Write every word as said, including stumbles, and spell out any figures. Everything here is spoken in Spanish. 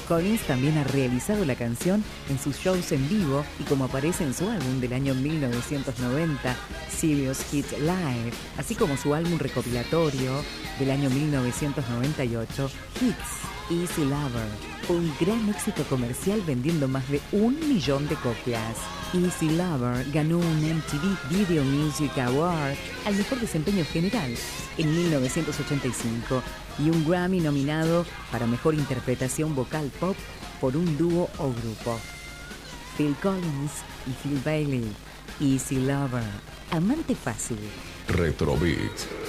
Collins también ha realizado la canción en sus shows en vivo y como aparece en su álbum del año mil novecientos noventa, Serious Hits Live, así como su álbum recopilatorio del año mil novecientos noventa y ocho, Hits Easy Lover. Fue un gran éxito comercial vendiendo más de un millón de copias. Easy Lover ganó un M T V Video Music Award al mejor desempeño general en mil novecientos ochenta y cinco y un Grammy nominado para mejor interpretación vocal pop por un dúo o grupo. Phil Collins y Phil Bailey, Easy Lover, amante fácil. Retrobeats.